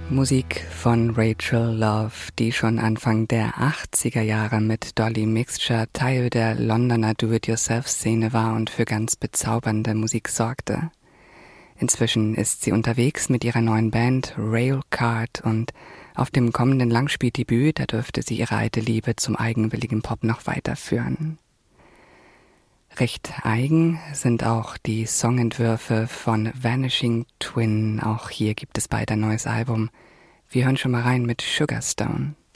Musik von Rachel Love, die schon Anfang der 80er Jahre mit Dolly Mixture Teil der Londoner Do-it-yourself-Szene war und für ganz bezaubernde Musik sorgte. Inzwischen ist sie unterwegs mit ihrer neuen Band Railcard und auf dem kommenden Langspieldebüt, da dürfte sie ihre alte Liebe zum eigenwilligen Pop noch weiterführen. Recht eigen sind auch die Songentwürfe von Vanishing Twin. Auch hier gibt es bald ein neues Album. Wir hören schon mal rein mit Sugarstone.